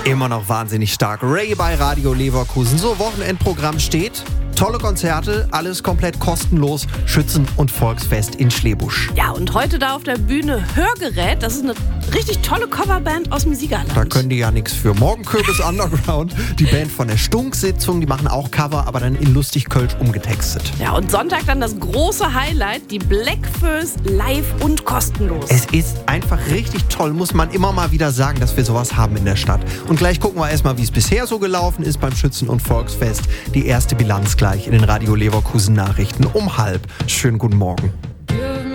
Immer noch wahnsinnig stark. Ray bei Radio Leverkusen. So, Wochenendprogramm steht. Tolle Konzerte, alles komplett kostenlos. Schützen- und Volksfest in Schlebusch. Ja, und heute da auf der Bühne Hörgerät. Das ist eine richtig tolle Coverband aus dem Siegerland. Da können die ja nichts für. Morgen Kürbis Underground, die Band von der Stunksitzung, die machen auch Cover, aber dann in Lustig-Kölsch umgetextet. Ja, und Sonntag dann das große Highlight, die Blackfoes live und kostenlos. Es ist einfach richtig toll, muss man immer mal wieder sagen, dass wir sowas haben in der Stadt. Und gleich gucken wir erstmal, wie es bisher so gelaufen ist beim Schützen- und Volksfest. Die erste Bilanz gleich in den Radio Leverkusen Nachrichten um 12:30. Schönen guten Morgen.